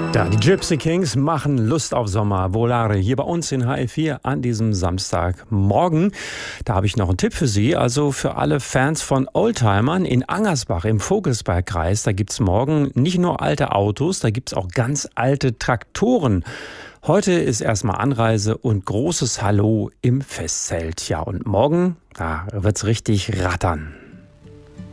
Ja, die Gypsy Kings machen Lust auf Sommer. Volare hier bei uns in HR4 an diesem Samstagmorgen. Da habe ich noch einen Tipp für Sie, also für alle Fans von Oldtimern in Angersbach im Vogelsbergkreis. Da gibt's morgen nicht nur alte Autos, da gibt's auch ganz alte Traktoren. Heute ist erstmal Anreise und großes Hallo im Festzelt. Ja, und morgen, da wird's richtig rattern.